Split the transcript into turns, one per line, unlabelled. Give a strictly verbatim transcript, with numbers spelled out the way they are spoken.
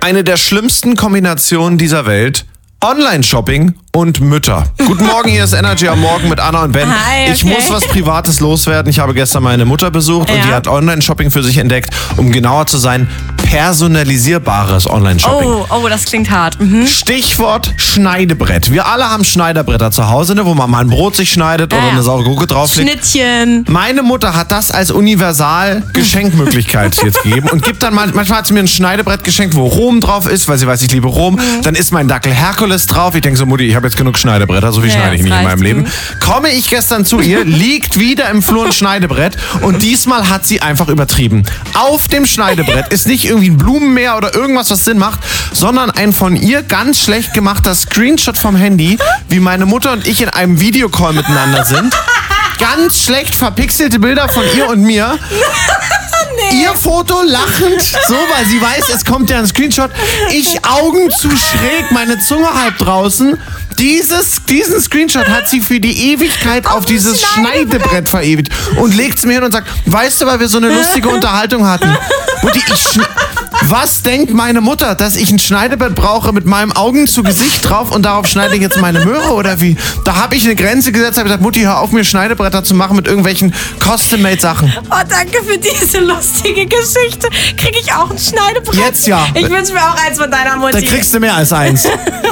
Eine der schlimmsten Kombinationen dieser Welt: Online-Shopping und Mütter. Guten Morgen, hier ist Energy am Morgen mit Anna und Ben.
Hi, okay.
Ich muss was Privates loswerden. Ich habe gestern meine Mutter besucht
Ja.
und die hat Online-Shopping für sich entdeckt, um genauer zu sein, personalisierbares Online-Shopping.
Oh, oh, das klingt hart. Mhm.
Stichwort Schneidebrett. Wir alle haben Schneiderbretter zu Hause, ne, wo man mal ein Brot sich schneidet oder
Ja.
eine saure Gurke drauflegt.
Schnittchen.
Meine Mutter hat das als Universal-Geschenkmöglichkeit jetzt gegeben und gibt dann mal, manchmal hat sie mir ein Schneidebrett geschenkt, wo Rom drauf ist, weil sie weiß, ich liebe Rom. Dann ist mein Dackel Herkules drauf. Ich denke so, Mutti, ich habe jetzt genug Schneidebretter, so viel
Ja,
schneide ich
das
nicht in
reicht.
meinem Leben. Komme ich gestern zu ihr, liegt wieder im Flur ein Schneidebrett und diesmal hat sie einfach übertrieben. Auf dem Schneidebrett ist nicht irgendwie ein Blumenmeer oder irgendwas, was Sinn macht, sondern ein von ihr ganz schlecht gemachter Screenshot vom Handy, wie meine Mutter und ich in einem Videocall miteinander sind. Ganz schlecht verpixelte Bilder von ihr und mir. Nee. Ihr Foto lachend, so, weil sie weiß, es kommt ja ein Screenshot. Ich Augen zu schräg, meine Zunge halb draußen. Dieses, diesen Screenshot hat sie für die Ewigkeit auf, auf dieses Schneidebrett. Schneidebrett verewigt und legt es mir hin und sagt, weißt du, weil wir so eine lustige Unterhaltung hatten. Mutti, ich schn- Was denkt meine Mutter, dass ich ein Schneidebrett brauche mit meinem Augen zu Gesicht drauf und darauf schneide ich jetzt meine Möhre oder wie? Da habe ich eine Grenze gesetzt, habe gesagt, Mutti, hör auf, mir Schneidebretter zu machen mit irgendwelchen Custom-Made-Sachen.
Oh, danke für diese lustige Geschichte. Kriege ich auch ein Schneidebrett?
Jetzt ja.
Ich wünsche mir auch eins von deiner Mutti.
Da kriegst du mehr als eins.